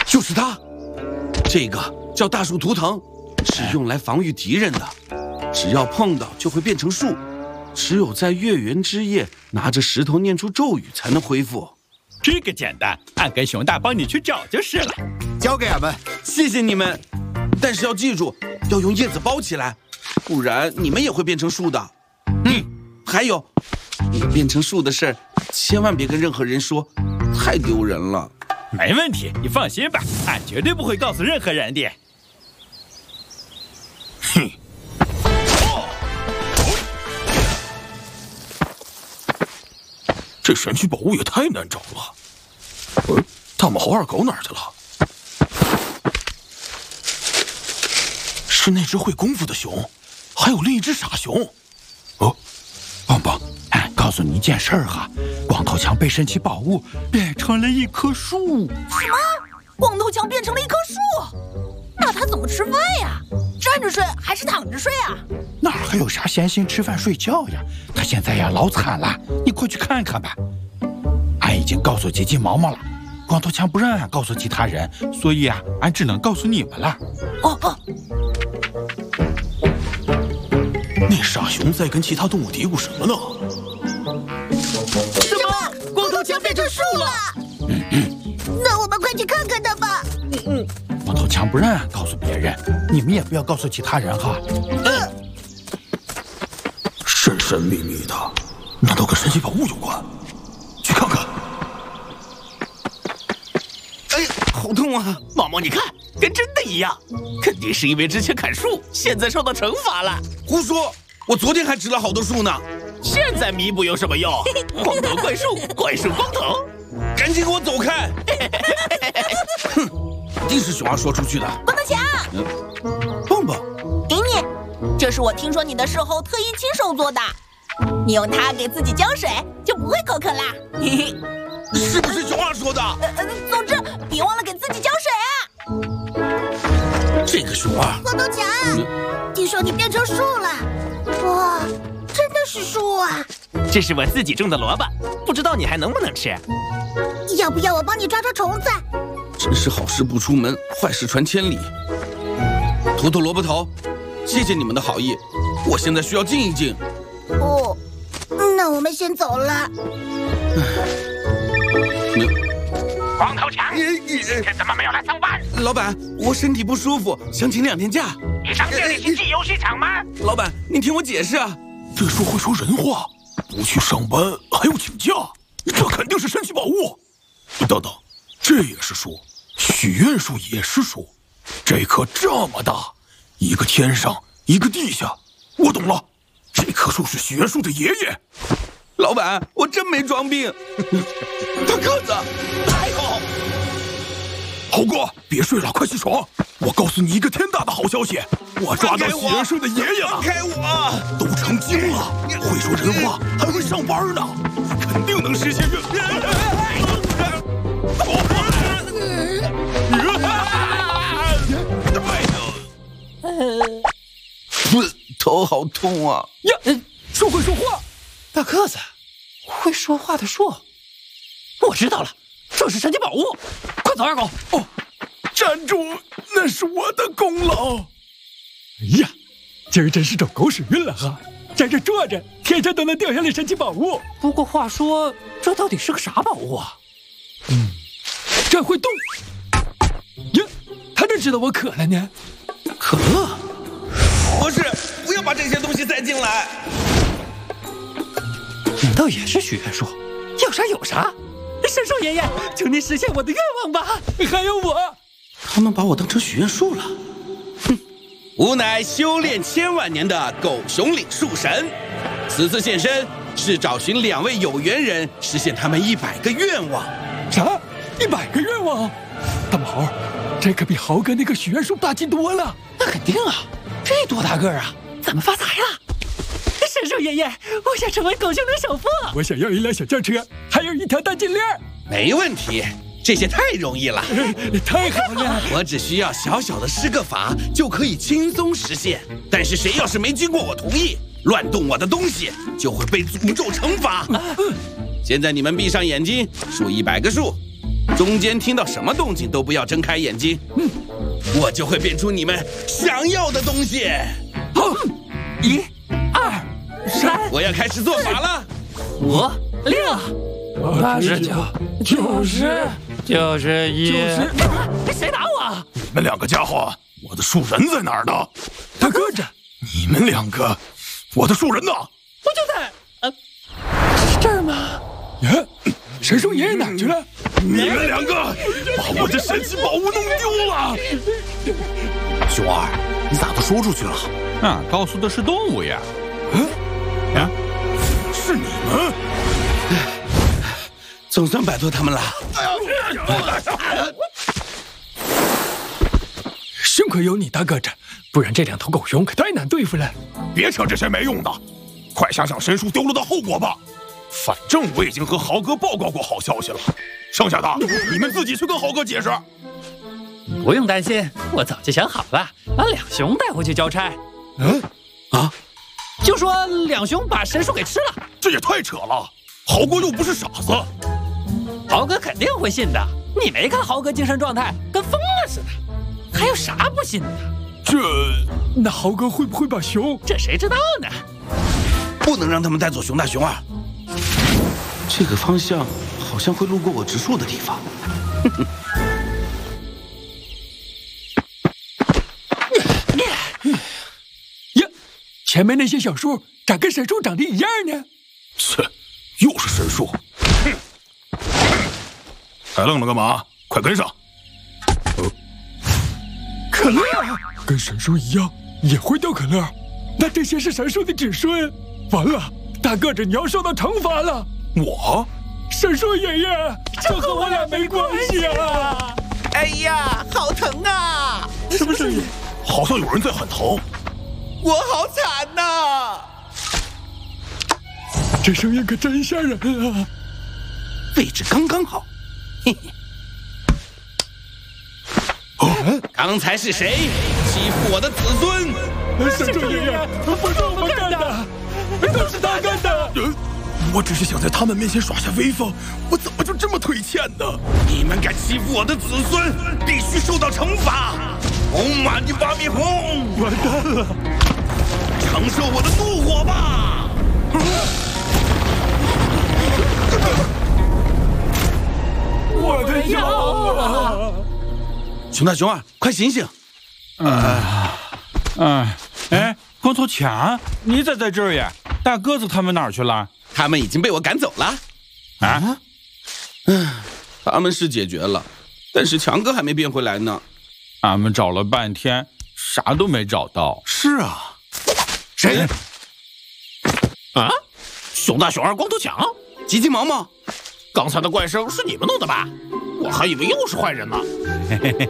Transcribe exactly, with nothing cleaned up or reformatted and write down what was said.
就是它，这个叫大树图腾，是用来防御敌人的。只要碰到就会变成树，只有在月圆之夜拿着石头念出咒语才能恢复。 这个简单，俺跟熊大帮你去找就是了。 交给俺们， 谢谢你们。但是要记住，要用叶子包起来，不然你们也会变成树的。嗯，还有，你们变成树的事儿，千万别跟任何人说，太丢人了。 没问题，你放心吧，俺绝对不会告诉任何人的。 哼！这神奇宝物也太难找了。呃，大毛二狗哪儿去了？是那只会功夫的熊，还有另一只傻熊。哦，棒棒， 哎，告诉你一件事儿哈，光头强被神奇宝物变成了一棵树。 什么？光头强变成了一棵树？那他怎么吃饭呀？站着睡还是躺着睡啊？ 哪还有啥闲心吃饭睡觉呀？他现在呀老惨了，你快去看看吧。俺已经告诉吉吉毛毛了，光头强不让俺告诉其他人，所以啊，俺只能告诉你们了。 哦哦。 那傻熊在跟其他动物嘀咕什么呢？ 什么？光头强变成树了？ 嗯嗯。 那我们快去看看他吧。 嗯嗯。光头强不让俺告诉别人，你们也不要告诉其他人哈。 嗯。 神神秘秘的，难道跟神奇宝物有关？去看看。 哎呀，好痛啊！ 毛毛，你看，跟真的一样，肯定是因为之前砍树，现在受到惩罚了。 胡说！我昨天还植了好多树呢。 现在弥补有什么用？光头怪树，怪树光头， 赶紧给我走开！哼，一定是熊二说出去的。 光头强， 嗯，棒棒， 给你，这是我听说你的时候特意亲手做的。你用它给自己浇水，就不会口渴啦。嘿嘿， 是不是熊二说的？ 呃呃，总之别忘了给自己浇水啊。这个熊二， 光头强，嗯、听说你变成树了。哇，真的是树啊！ 这是我自己种的萝卜，不知道你还能不能吃？ 要不要我帮你抓抓虫子？ 真是好事不出门，坏事传千里。图图萝卜头，谢谢你们的好意，我现在需要静一静。 哦，那我们先走了。 光头强，今天怎么没有来上班？ 老板，我身体不舒服，想请两天假。 你上这里星际游戏场吗？ 老板，您听我解释啊。 这树会说人话，不去上班还要请假，这肯定是神奇宝物。等等，这也是树，许愿树也是树，这棵这么大，一个天上，一个地下。我懂了，这棵树是许愿树的爷爷。 老板，我真没装病。大个子， 太好！猴哥，别睡了，快起床！我告诉你一个天大的好消息，我抓到许愿树的爷爷了！ 放开我！ 都成精了，会说人话，还会上班呢，肯定能实现愿。 头好痛啊！ 呀，树会说话。大个子，会说话的树，我知道了，这是神奇宝物，快走，二狗！ 哦，站住，那是我的功劳。 哎呀，今儿真是走狗屎运了哈，在这坐着，天上都能掉下来神奇宝物。不过话说，这到底是个啥宝物啊？嗯，这会动。呀，他怎知道我渴了呢？ 可乐？不是，不要把这些东西塞进来。 难道也是许愿树？要啥有啥。神兽爷爷，求您实现我的愿望吧！还有我， 他们把我当成许愿树了。哼，吾乃修炼千万年的狗熊岭树神，此次现身是找寻两位有缘人，实现他们一百个愿望。 啥？一百个愿望？大毛，这可比豪哥那个许愿树大气多了。那肯定啊，这多大个啊！咱们发财了！神兽爷爷，我想成为狗熊的首富。我想要一辆小轿车，还有一条大金链。 没问题，这些太容易了。 太好了！ 我只需要小小的施个法，就可以轻松实现。但是谁要是没经过我同意，乱动我的东西，就会被诅咒惩罚。现在你们闭上眼睛，数一百个数。 中间听到什么动静都不要睁开眼睛，嗯，我就会变出你们想要的东西。 好，一、二、三， 我要开始做法了。 五、六、八十九、九十、九十一、九十。谁打我？ 你们两个家伙，我的树人在哪儿呢？ 他搁着。 你们两个，我的树人呢？ 我就在呃，是这儿吗？耶，神树爷爷哪去了？ 你们两个把我的神奇宝物弄丢了！熊二，你咋都说出去了？ 啊，告诉的是动物呀。 嗯，啊，是你们。 总算摆脱他们了。 幸亏有你大哥着，不然这两头狗熊可太难对付了。 别扯这些没用的，快想想神树丢了的后果吧。反正我已经和豪哥报告过好消息了，剩下的你们自己去跟豪哥解释。 不用担心，我早就想好了，把两熊带回去交差。 嗯，啊， 就说两熊把神树给吃了。 这也太扯了，豪哥又不是傻子。 豪哥肯定会信的，你没看豪哥精神状态跟疯了似的，还有啥不信的？ 这， 那豪哥会不会把熊？这谁知道呢？ 不能让他们带走熊大熊二。这个方向好像会路过我植树的地方。 呀，前面那些小树咋跟神树长得一样呢？ 切，又是神树！哼，还愣了干嘛？快跟上！ 呃、可乐跟神树一样也会掉可乐，那这些是神树的子孙。完了，大个子你要受到惩罚了。 我， 神树爷爷，这和我俩没关系啊！ 哎呀，好疼啊！ 什么声音？ 好像有人在喊疼。 我好惨呐！ 这声音可真吓人啊！ 位置刚刚好。嘿嘿。哦，刚才是谁欺负我的子孙？ 神树爷爷，不是我们干的，都是他干的。 呃我只是想在他们面前耍下威风，我怎么就这么腿欠呢？ 你们敢欺负我的子孙，必须受到惩罚！红马尼巴米红， 完蛋了！ 承受我的怒火吧！ 我的腰啊！ 熊大熊二，快醒醒！ 啊啊！哎，光头强，你咋在这儿呀？大个子他们哪儿去了？ 他们已经被我赶走了。 啊？ 嗯，他们是解决了，但是强哥还没变回来呢。 俺们找了半天，啥都没找到。 是啊， 谁？啊？熊大、熊二、光头强、 急急毛毛， 刚才的怪声是你们弄的吧？我还以为又是坏人呢。 嘿嘿嘿。